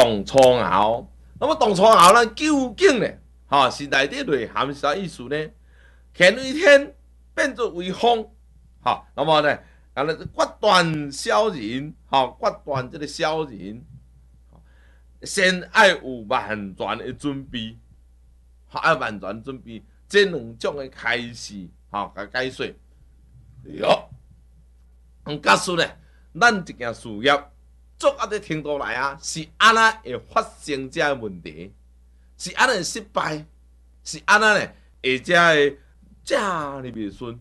动初爻。那么动初爻呢，究竟呢，是内底内涵是啥意思呢？乾为天，变作为风，那么呢，决断小人，决断这个小人，先爱有万全的准备，爱万全准备，这两种的开始，甲解说。哟，假使呢，咱一件事业做啊的程度来啊，是安那会发生这问题，是安那会失败，是安那呢，会这会这么袂顺，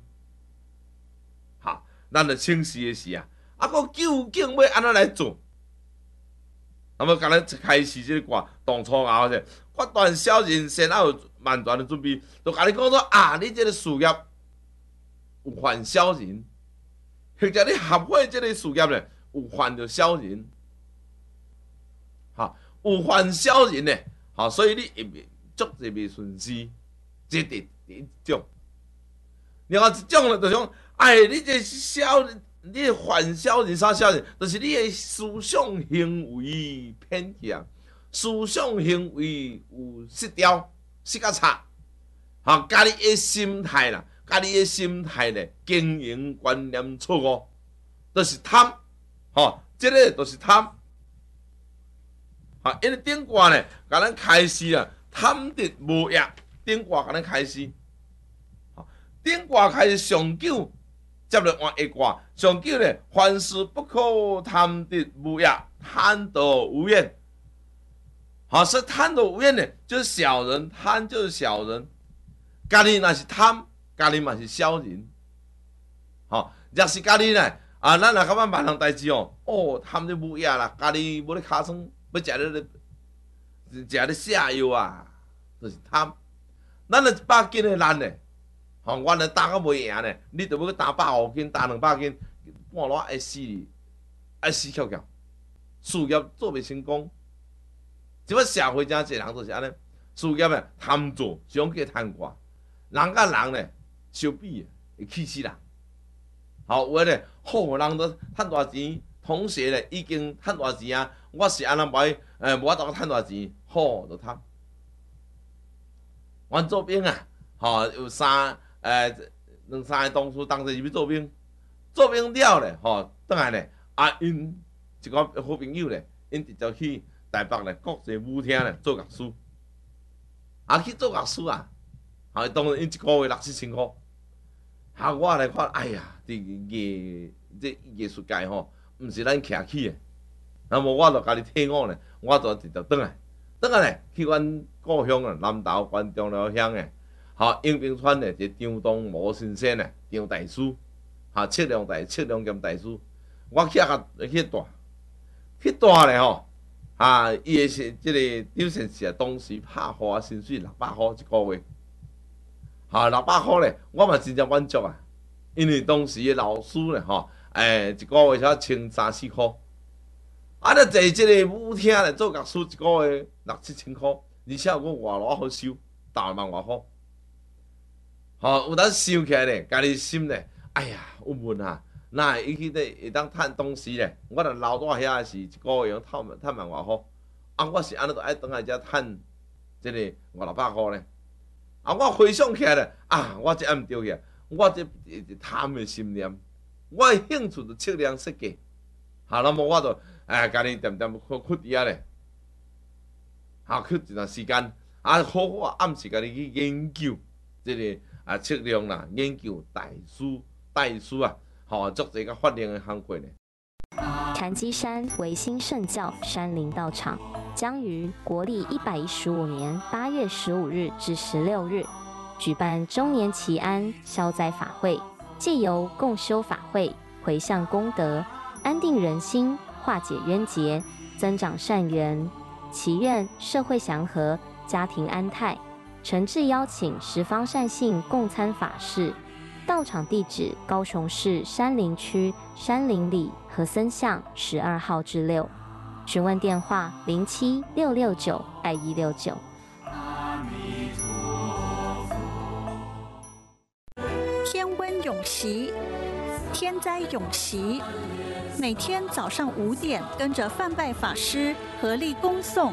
咱就清晰的是啊，佫究竟要安怎来做？那么，甲咱开始这个卦动初爻者，决断小人先要有万全的准备，就甲你讲说啊，你这个事业有犯小人，或者你合伙这个事业呢有犯着小人，有犯小人呢，所以你会足侪袂顺利，这第一种。另外一种呢，就讲，你这你犯小人啥小人，就是你的思想行为偏向，思想行为有失调，失较差，甲你的心态啦，甲你的心态咧，经营观念错误，就是贪，这个就是贪。因为顶卦呢，甲咱开始啊，贪得无益，顶卦甲咱开始。顶卦开始上九，接着换下卦。上九呢，凡事不可贪得无益，贪得无厌。是贪得无厌呢，就是小人，贪就是小人。家己若是贪，家己嘛是小人。若是家己呢，咱若感觉万项代志贪得无益啦，家己无咧尻川，要食咧下药啊，就是贪。咱就100斤的咱呢。我呢打到袂赢呢，你就要去打150斤，打200斤，半路爱死你，爱死翘翘，事业做袂成功。即摆社会真侪人就是安尼，事业呢贪做，想去贪挂，人甲人呢相比会气死人。有诶呢，人都趁大钱，同学呢已经趁大钱啊，我是安那歹，无法度趁大钱，就贪。阮做兵啊，有2、3个同事同齐入去做兵，做兵了咧，转来咧，因一个好朋友咧，因直接去台北咧国际舞厅咧做乐师，去做乐师啊，当然因一个月6、7千块，我来看，哎呀，这艺术界毋是咱徛起的，那么我就家己退伍咧，我就直接转来咧去阮故乡啊，南投关中寮乡诶。永平川的一个张东模先生呢，张大师，测量兼大师，我去去带咧伊的是这个张先生当时拍花薪水600块一个月，600块咧，我嘛真正满足啊，因为当时的老师咧一个月才13、14块，那在这个舞厅咧做乐师一个月6、7千块，而且我外偌好收，8万外块。有当想起来咧，家己心咧，哎呀，郁闷啊！那会去会当趁当时咧，我若留在遐是一个月趁万外块，我是安尼都爱倒来遮趁这个500-600块咧。我回想起来咧，我这暗对去，我这贪的心念，我的兴趣就测量设计，那么我就家己点点去伫遐咧，去一段时间，好好暗时家己去研究这个。测量啦，研究代数啊，做这个发明的行规呢。 禅机山维新圣教山林道场将于国历115年8月15日至16日举办周年祈安消灾法会，借由共修法会，回向功德，安定人心，化解冤结，增长善缘，祈愿社会祥和，家庭安泰。诚挚邀请十方善信共参法事，道场地址：高雄市山林区山林里和森巷12号至6，询问电话07-669-2169。 天温永习， 天灾永息。每天早上5点，跟着范拜法师合力恭诵